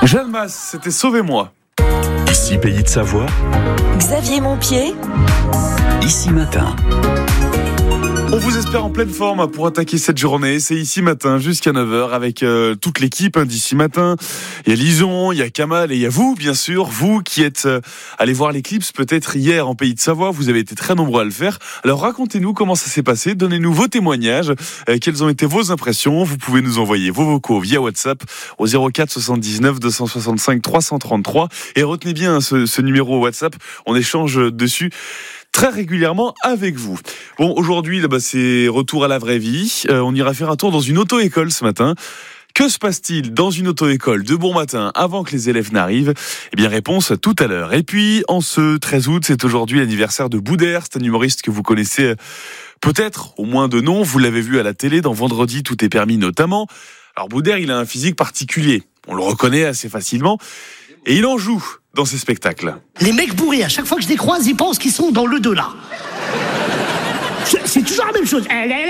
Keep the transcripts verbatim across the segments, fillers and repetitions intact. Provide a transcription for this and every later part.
Jeanne Masse, c'était Sauvez-moi. Ici Pays de Savoie. Xavier Montpied. Ici Matin. On vous espère en pleine forme pour attaquer cette journée. C'est Ici Matin jusqu'à neuf heures avec euh, toute l'équipe hein, d'Ici Matin. Il y a Lison, il y a Kamal et il y a vous, bien sûr. Vous qui êtes euh, allés voir l'éclipse peut-être hier en Pays de Savoie. Vous avez été très nombreux à le faire. Alors racontez-nous comment ça s'est passé. Donnez-nous vos témoignages. Euh, quelles ont été vos impressions. Vous pouvez nous envoyer vos vocaux via WhatsApp au zéro quatre soixante-dix-neuf deux cent soixante-cinq trois cent trente-trois. Et retenez bien ce, ce numéro WhatsApp. On échange dessus très régulièrement avec vous. Bon, aujourd'hui, là, bah, c'est retour à la vraie vie. Euh, on ira faire un tour dans une auto-école ce matin. Que se passe-t-il dans une auto-école de bon matin avant que les élèves n'arrivent ? Eh bien, réponse tout à l'heure. Et puis, en ce treize août, c'est aujourd'hui l'anniversaire de Boudère. C'est un humoriste que vous connaissez peut-être, au moins de nom. Vous l'avez vu à la télé dans Vendredi, tout est permis notamment. Alors, Boudère, il a un physique particulier. On le reconnaît assez facilement. Et il en joue dans ses spectacles. Les mecs bourrés, à chaque fois que je les croise, ils pensent qu'ils sont dans le deux là. C'est toujours la même chose.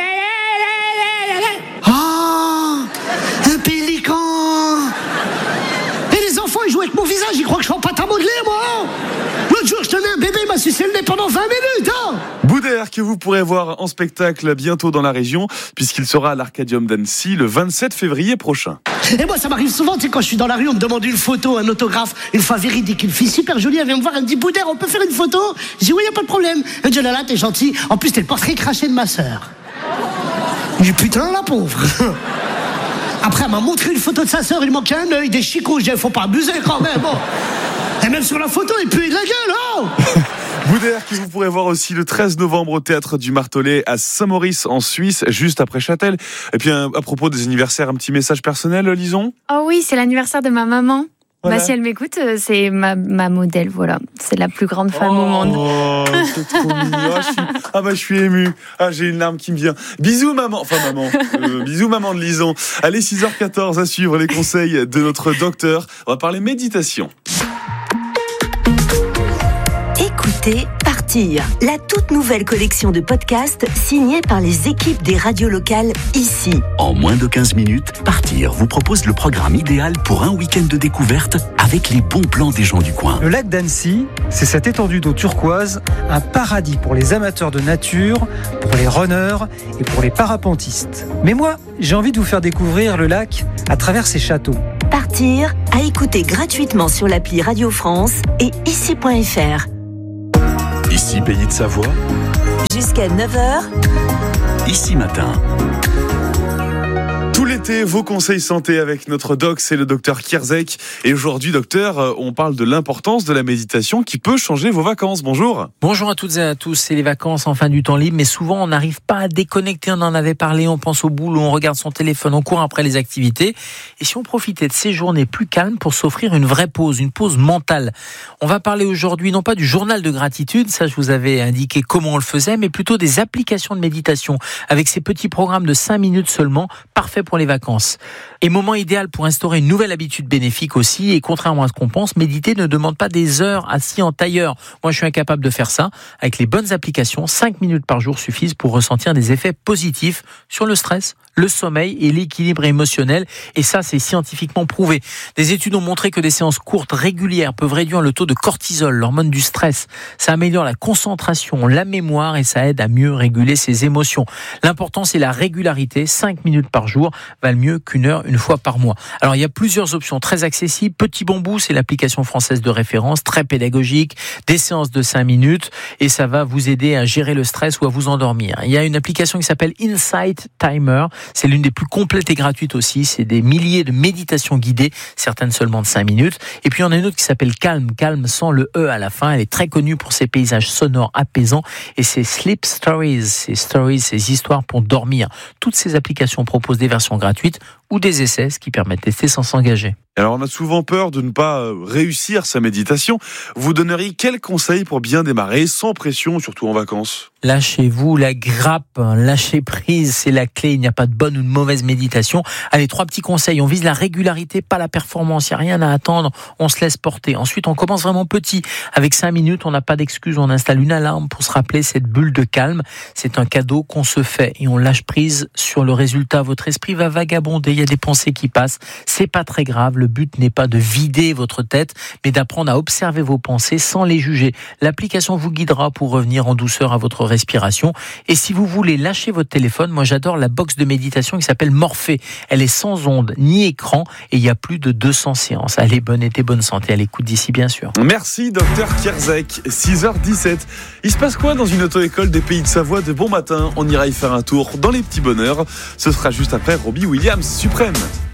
Ah, un pélican. Et les enfants, ils jouent avec mon visage, ils croient que je suis en pâte à modeler, moi. L'autre jour, je tenais un bébé, il m'a sucé le nez pendant vingt minutes. Hein. Boudère, que vous pourrez voir en spectacle bientôt dans la région, puisqu'il sera à l'Arcadium d'Annecy le vingt-sept février prochain. Et moi, ça m'arrive souvent, tu sais, quand je suis dans la rue, on me demande une photo, un autographe, une fois véridique, une fille super jolie, elle vient me voir, elle me dit, Boudère, on peut faire une photo ? Je dis, oui, y a pas de problème. Elle me dit, là, là, t'es gentil. En plus, t'es le portrait craché de ma sœur. Je dis, putain, la pauvre. Après, elle m'a montré une photo de sa sœur, il manquait un œil, des chicots. Je dis, faut pas abuser quand même. Bon. Et même sur la photo, il pue de la gueule, oh. Boudère, que vous pourrez voir aussi le treize novembre au Théâtre du Martelet à Saint-Maurice en Suisse, juste après Châtel. Et puis à propos des anniversaires, un petit message personnel, Lison ? Oh oui, c'est l'anniversaire de ma maman. Voilà. Bah, si elle m'écoute, c'est ma, ma modèle, voilà. C'est la plus grande femme oh, au monde. Oh, c'est trop mignon. Ah, je suis... ah bah je suis ému. Ah, j'ai une larme qui me vient. Bisous maman, enfin maman. Euh, bisous maman de Lison. Allez, six heures quatorze à suivre les conseils de notre docteur. On va parler méditation. Écoutez Partir, la toute nouvelle collection de podcasts signée par les équipes des radios locales ici. En moins de quinze minutes, Partir vous propose le programme idéal pour un week-end de découverte avec les bons plans des gens du coin. Le lac d'Annecy, c'est cette étendue d'eau turquoise, un paradis pour les amateurs de nature, pour les runners et pour les parapentistes. Mais moi, j'ai envie de vous faire découvrir le lac à travers ses châteaux. Partir, à écouter gratuitement sur l'appli Radio France et ici point f r. Ici Pays de Savoie. Jusqu'à neuf heures. Ici Matin. Tout l'été, vos conseils santé avec notre doc, c'est le docteur Kierzek. Et aujourd'hui, docteur, on parle de l'importance de la méditation qui peut changer vos vacances. Bonjour. Bonjour à toutes et à tous. C'est les vacances en fin du temps libre, mais souvent on n'arrive pas à déconnecter. On en avait parlé, on pense au boulot, on regarde son téléphone, on court après les activités. Et si on profitait de ces journées plus calmes pour s'offrir une vraie pause, une pause mentale. On va parler aujourd'hui non pas du journal de gratitude, ça je vous avais indiqué comment on le faisait, mais plutôt des applications de méditation avec ces petits programmes de cinq minutes seulement, parfaits pour les vacances. Et moment idéal pour instaurer une nouvelle habitude bénéfique aussi, et contrairement à ce qu'on pense, méditer ne demande pas des heures assis en tailleur. Moi, je suis incapable de faire ça. Avec les bonnes applications, cinq minutes par jour suffisent pour ressentir des effets positifs sur le stress, le sommeil et l'équilibre émotionnel. Et ça, c'est scientifiquement prouvé. Des études ont montré que des séances courtes régulières peuvent réduire le taux de cortisol, l'hormone du stress. Ça améliore la concentration, la mémoire et ça aide à mieux réguler ses émotions. L'important, c'est la régularité. cinq minutes par jour valent mieux qu'une heure une fois par mois. Alors, il y a plusieurs options très accessibles. Petit Bambou, c'est l'application française de référence, très pédagogique, des séances de cinq minutes et ça va vous aider à gérer le stress ou à vous endormir. Il y a une application qui s'appelle Insight Timer. C'est l'une des plus complètes et gratuites aussi. C'est des milliers de méditations guidées, certaines seulement de cinq minutes. Et puis, il y en a une autre qui s'appelle Calm, Calm sans le E à la fin. Elle est très connue pour ses paysages sonores apaisants et ses Sleep Stories, ses stories, ses histoires pour dormir. Toutes ces applications proposent des versions gratuites ou des essais, ce qui permet de tester sans s'engager. Alors, on a souvent peur de ne pas réussir sa méditation. Vous donneriez quels conseils pour bien démarrer, sans pression, surtout en vacances ? Lâchez-vous la grappe, lâchez prise, c'est la clé. Il n'y a pas de bonne ou de mauvaise méditation. Allez, trois petits conseils. On vise la régularité, pas la performance. Il n'y a rien à attendre. On se laisse porter. Ensuite, on commence vraiment petit. Avec cinq minutes, on n'a pas d'excuse. On installe une alarme pour se rappeler cette bulle de calme. C'est un cadeau qu'on se fait et on lâche prise sur le résultat. Votre esprit va vagabonder. Il y a des pensées qui passent. C'est pas très grave. Le but n'est pas de vider votre tête, mais d'apprendre à observer vos pensées sans les juger. L'application vous guidera pour revenir en douceur à votre respiration. Et si vous voulez lâcher votre téléphone, moi j'adore la box de méditation qui s'appelle Morphée. Elle est sans ondes ni écran et il y a plus de deux cents séances. Allez, bonne été, bonne santé à l'écoute d'ici bien sûr. Merci docteur Kierzek, six heures dix-sept. Il se passe quoi dans une auto-école des Pays de Savoie de bon matin? On ira y faire un tour dans les petits bonheurs. Ce sera juste après Robbie Williams Suprême.